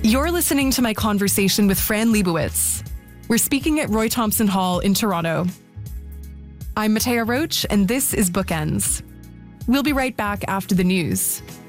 You're listening to my conversation with Fran Lebowitz. We're speaking at Roy Thomson Hall in Toronto. I'm Matea Roach, and this is Bookends. We'll be right back after the news.